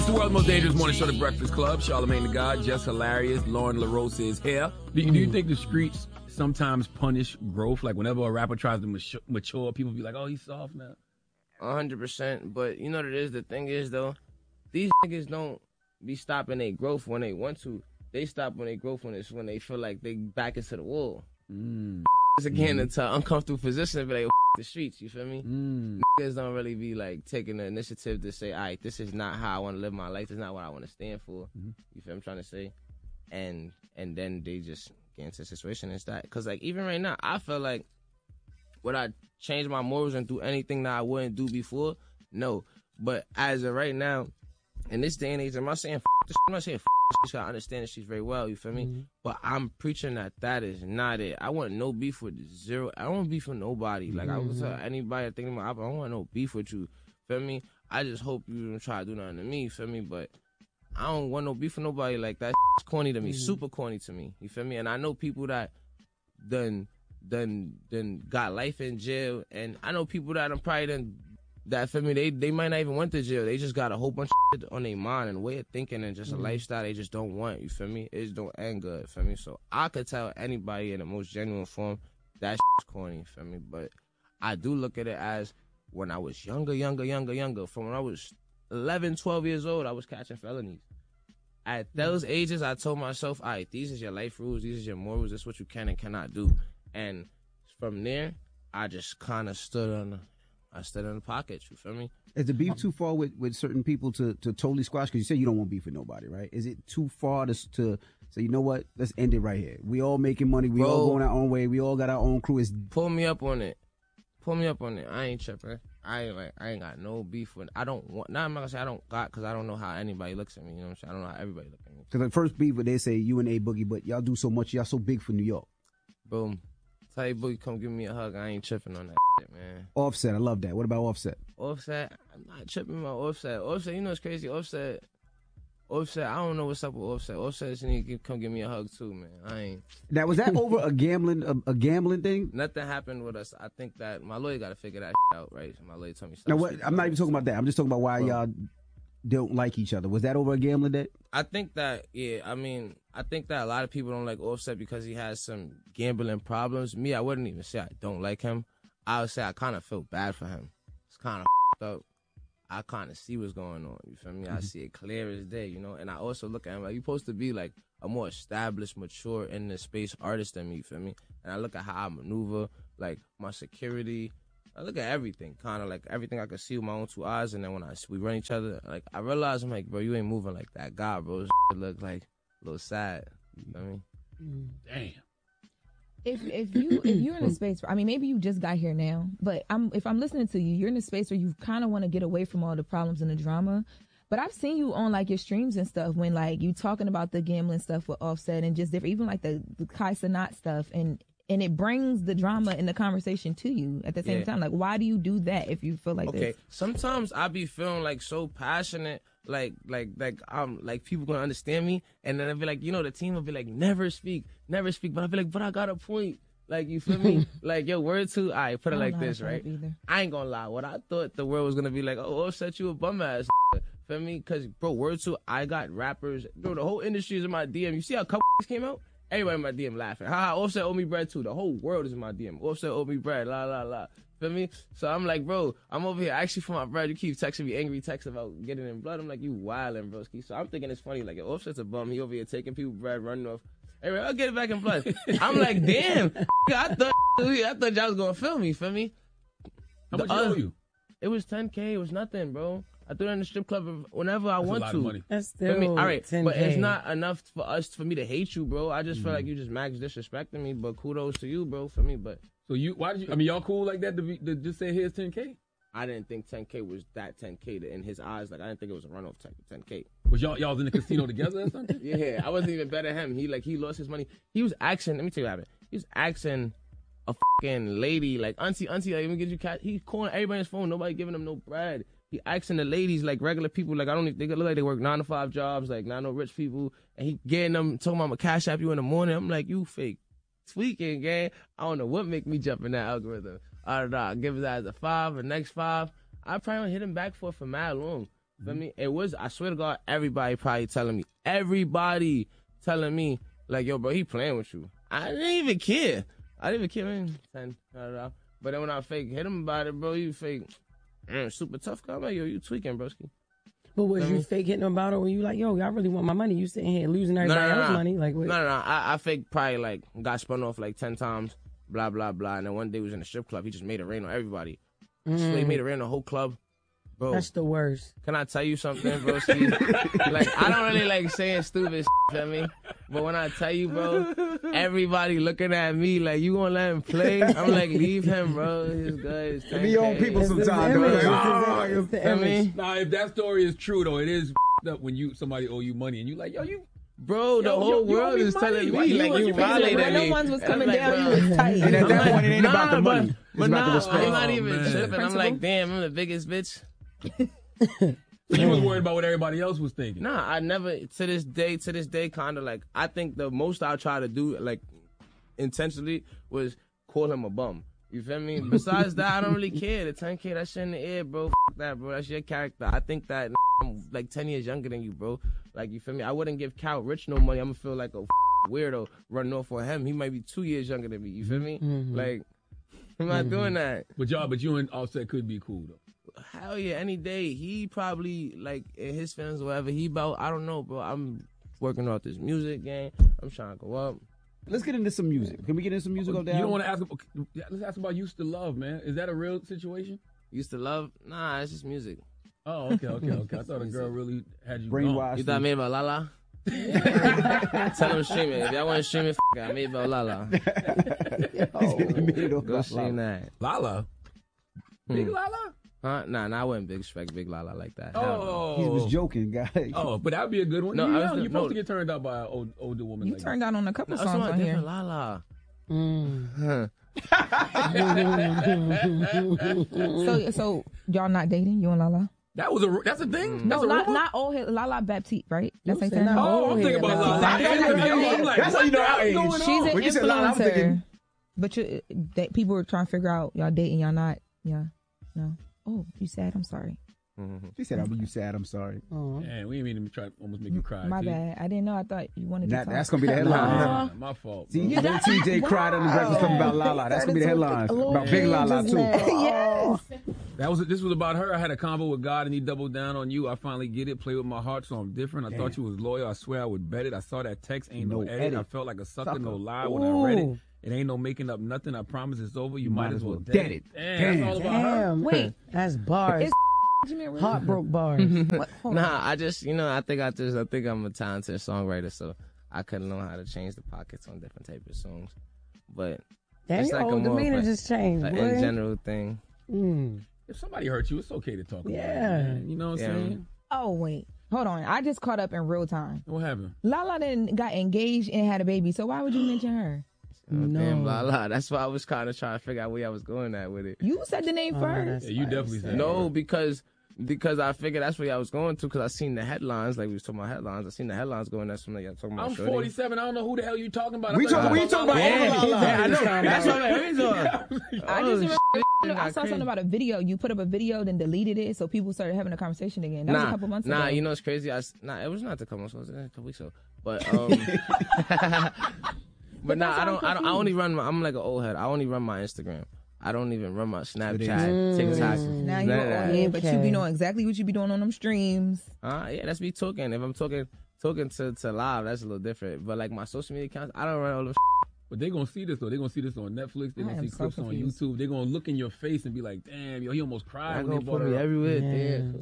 The world's most dangerous morning show, The Breakfast Club. Charlamagne the God, Jess Hilarious, Lauren LaRosa is here. Do you think the streets sometimes punish growth? Like whenever a rapper tries to mature, people be like, oh, he's soft now. 100%. But you know what it is? The thing is, though, these niggas don't be stopping their growth when they want to. They stop when they growth when they feel like they back into the wall. It's again into an uncomfortable position, but they the streets, you feel me? Niggas don't really be like taking the initiative to say, all right, this is not how I want to live my life. This is not what I want to stand for. You feel what I'm trying to say? And then they just get into a situation and start. Because like even right now, I feel like would I change my morals and do anything that I wouldn't do before? No. But as of right now, in this day and age, I'm not saying f*** this. I'm not saying f*** this. I understand the streets very well, you feel me? But I'm preaching that is not it. I want no beef with zero. I don't want beef with nobody. Like I would tell anybody thinking about, I don't want no beef with you, feel me? I just hope you don't try to do nothing to me, feel me? But I don't want no beef with nobody. Like that's corny to me, super corny to me, you feel me? And I know people that done got life in jail, and I know people that probably done. That feel me, they might not even went to jail. They just got a whole bunch of shit on their mind and way of thinking and just a lifestyle they just don't want, you feel me? It just don't end good, feel me? So I could tell anybody in the most genuine form that shit's corny, you feel me? But I do look at it as when I was younger, from when I was 11, 12 years old, I was catching felonies. At those ages, I told myself, all right, these is your life rules, these is your morals, this is what you can and cannot do. And from there, I just kind of stood in the pocket, you feel me? Is the beef too far with certain people to totally squash? Because you say you don't want beef with nobody, right? Is it too far to say, you know what, let's end it right here? We all making money. We all going our own way. We all got our own crew. Pull me up on it. I ain't tripping. I ain't got no beef with. I don't want. Now I'm not gonna say I don't got because I don't know how anybody looks at me. You know what I'm saying? I don't know how everybody looks at me. Because the first beef, they say you and A Boogie, but y'all do so much. Y'all so big for New York. Boom. Tell you, Boogie, come give me a hug. I ain't tripping on that shit, man. Offset, I love that. What about Offset? Offset, I'm not tripping about Offset. Offset, you know what's crazy? Offset, I don't know what's up with Offset. Offset just need to come give me a hug too, man. I ain't. Now, was that over a gambling thing? Nothing happened with us. I think that my lawyer got to figure that out, right? My lawyer told me. Now, what? I'm not even talking about that. I'm just talking about why y'all don't like each other. Was that over a gambling debt? I think that, yeah. I mean, I think that a lot of people don't like Offset because he has some gambling problems. Me, I wouldn't even say I don't like him. I would say I kind of feel bad for him. It's kind of up. I kind of see what's going on. You feel me? I see it clear as day, you know? And I also look at him like, you're supposed to be like a more established, mature, in the space artist than me, you feel me? And I look at how I maneuver, like my security. I look at everything, kind of like everything I can see with my own two eyes. And then when we run each other, like I realize I'm like, bro, you ain't moving like that guy, bro. This look like a little sad. You know what I mean? Damn. If you're in a space, I mean, maybe you just got here now, but if I'm listening to you, you're in a space where you kind of want to get away from all the problems and the drama. But I've seen you on like your streams and stuff when like you talking about the gambling stuff with Offset and just different, even like the Kai Cenat stuff, and it brings the drama and the conversation to you at the same time. Like, why do you do that if you feel like this? Sometimes I be feeling like so passionate, like people gonna understand me, and then I be like, you know, the team will be like, never speak, but I be like, but I got a point. Like, you feel me? Like, yo, word two, I put it like this, right? I ain't gonna lie. What I thought the world was gonna be like, oh, Offset, you a bum ass. Feel me? Because, bro, word two, I got rappers. Bro, the whole industry is in my DM. You see how couple came out? Everybody in my DM laughing. Ha, Offset owe me bread too. The whole world is in my DM. Offset owe me bread. La, la, la. Feel me? So I'm like, bro, I'm over here actually for my bread. You keep texting me angry texts about getting in blood. I'm like, you wildin', broski. So I'm thinking it's funny. Like, Offset's a bum. He over here taking people bread, running off. Anyway, I'll get it back in blood. I'm like, damn. I thought y'all was going to film me. Feel me? How much owe you? It was $10K. It was nothing, bro. I threw it in the strip club whenever I want to. Money. That's still all right, 10K. but it's not enough for me to hate you, bro. I just feel like you just max disrespecting me. But kudos to you, bro, for me. But so why did you? I mean, y'all cool like that to just say here's 10K? I didn't think 10K was that 10K in his eyes. Like I didn't think it was a runoff 10K. Was y'all was in the casino together or something? Yeah, I wasn't even better than him. He lost his money. He was asking. Let me tell you what happened. He was asking a fucking lady like auntie, like, let me get you cash. He's calling everybody on his phone. Nobody giving him no bread. He asking the ladies, like regular people, like they look like they work 9 to 5 jobs, like not no rich people, and he getting them talking about I'm gonna cash app you in the morning. I'm like, you fake tweaking, gang. I don't know what make me jump in that algorithm. I don't know. I give his ass a 5, the next 5. I probably hit him back for mad long. Feel me? It was, I swear to God, everybody telling me, like, yo, bro, he playing with you. I didn't even care. Man. But then when I fake hit him about it, bro, you fake, super tough guy. I'm like, yo, you tweaking, broski. But was you fake hitting him about it? Or were you like, yo, I really want my money? You sitting here losing everybody else's money? Like, what? No. I fake probably, like, got spun off like 10 times, blah, blah, blah. And then one day we was in a strip club. He just made it rain on everybody. So he made it rain on the whole club. Bro, that's the worst. Can I tell you something, bro? Like, I don't really like saying stupid shit, me. But when I tell you, bro, everybody looking at me like, you gonna let him play? I'm like, leave him, bro. He's good. It's be on people sometimes, though. Nah, if that story is true, though, it is up when somebody owe you money and you like, yo, you. Bro, the whole world is telling me like you violated me. When the ones was coming down, you was tight. And at that point, it ain't about the money. But nah, I'm not even tripping. I'm like, damn, I'm the biggest bitch. You was worried about what everybody else was thinking. Nah, I never, to this day, kind of like, I think the most I try to do, like, intentionally, was call him a bum. You feel me? Besides that, I don't really care. The 10K, that shit in the air, bro. F that, bro. That's your character. I think that I'm like 10 years younger than you, bro. Like, you feel me? I wouldn't give Cal Rich no money. I'm gonna feel like a weirdo running off for him. He might be 2 years younger than me. You feel me? Like, I'm not doing that. But you and Offset could be cool, though. Hell yeah, any day. He probably, like, in his feelings or whatever, he about, I don't know, bro. I'm working off this music game. I'm trying to go up. Let's get into some music. Can we get into some music? You don't want to ask? Let's ask about Used to Love, man. Is that a real situation? Used to Love? Nah, it's just music. Oh, okay. I thought a girl really had you brainwashed. You thought I made about Lala? Tell them stream it. If y'all want to stream it, I made about Lala. Go stream that. Lala? Big Lala? Huh? Nah, I wouldn't Big Lala like that. Oh. He was joking, guys. Oh, but that'd be a good one. No, you're supposed to get turned out by an older woman. You like turned out on a couple songs on here. Lala. So y'all not dating? You and Lala? That's a thing? No, not old head. Lala Baptiste, right? That's like that. Oh, I'm thinking about Lala. That's how you know our age. She's an influencer. But people were trying to figure out y'all dating, y'all not. Yeah. No. Oh, you sad? I'm sorry. She said, "You sad? I'm sorry." Man, we didn't mean to try to almost make you cry. My bad. I didn't know. I thought you wanted to talk. That's gonna be the headline. My fault. See, little TJ cried on the Breakfast Club about Lala. That's gonna be the headline about Big Lala too. Yes. This was about her. I had a convo with God and he doubled down on you. I finally get it. Play with my heart, so I'm different. I thought you was loyal. I swear I would bet it. I saw that text. Ain't no edit. I felt like a sucker, no lie when I read it. It ain't no making up nothing. I promise it's over. You might as well dead it. Damn, that's all about her. Wait, that's bars. Heartbroke bars. Nah, I just, I think I'm a talented songwriter, so I couldn't know how to change the pockets on different types of songs. But it's like the demeanor just changed. In general thing. If somebody hurt you, it's okay to talk about it. Man. You know what I'm saying? Oh, wait. Hold on. I just caught up in real time. What happened? Lala then got engaged and had a baby, so why would you mention her? Damn, Lala. That's why I was kind of trying to figure out where I was going at with it. You said the name first. Yeah, you definitely said no, because I figured that's where I was going to, because I seen the headlines, like we was talking about headlines. I seen the headlines going, that's something y'all talking about. I'm 47. I don't know who the hell you talking about. We talking about I know. That's what I just remember, I saw something about a video. You put up a video, then deleted it, so people started having a conversation again. That was a couple months ago. Nah, you know what's crazy? It was not a couple months ago. It was a couple weeks ago. But but nah, I only run I'm like an old head. I only run my Instagram. I don't even run my Snapchat, TikTok. Now you're old head, but you be knowing exactly what you be doing on them streams. Yeah, that's me talking. If I'm talking to live, that's a little different. But like my social media accounts, I don't run all them. But they're going to see this, though. They're going to see this on Netflix. They're going to see clips on YouTube. They're going to look in your face and be like, damn, yo, he almost cried when they bought me her everywhere.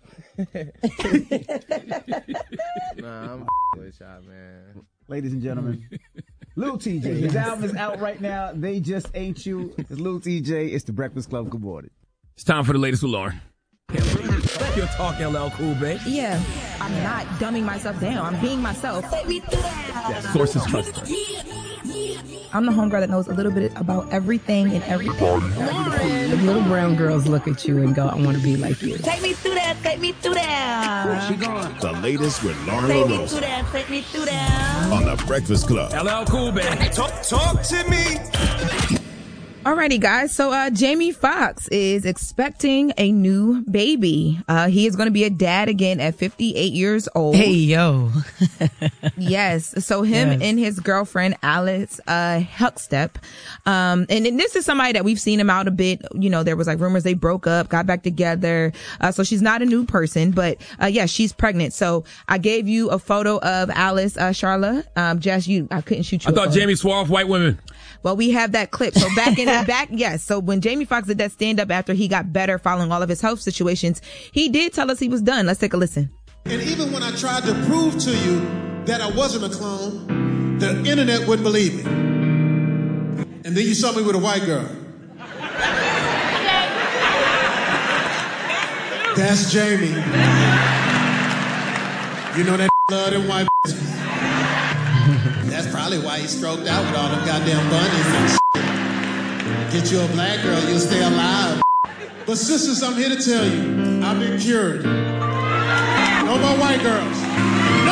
Nah, I'm with y'all, man. Ladies and gentlemen, Lil TJ. His album is out right now. They Just Ain't You. It's Lil TJ. It's The Breakfast Club. Good morning. It's time for the latest with Lauren. You're talking LL Cool, babe. Yeah. I'm not dumbing myself down. I'm being myself. Take me through that. That sources trust. I'm the homegirl that knows a little bit about everything and everything. Lauren. The little brown girls look at you and go, I want to be like you. Take me through that. Take me through that. She gone. The latest with Lauren Take me LaRosa through that. Take me through that. on The Breakfast Club. LL Cool, babe. Talk to me. Alrighty, guys. So Jamie Foxx is expecting a new baby. He is going to be a dad again at 58 years old. Hey, yo. Yes. So him and his girlfriend, Alice Huckstep. And this is somebody that we've seen him out a bit. You know, there was like rumors they broke up, got back together. So she's not a new person, but yeah, she's pregnant. So I gave you a photo of Alice, Charla. Jess, I couldn't shoot you. I thought Jamie swore off white women. Well, we have that clip. So yes. So when Jamie Foxx did that stand up after he got better following all of his health situations, he did tell us he was done. Let's take a listen. And even when I tried to prove to you that I wasn't a clone, the internet wouldn't believe me. And then you saw me with a white girl. That's Jamie. You know that love them white bitches. That's probably why he stroked out with all them goddamn bunnies and shit. Get you a black girl, you'll stay alive. But sisters, I'm here to tell you, I've been cured. No more white girls.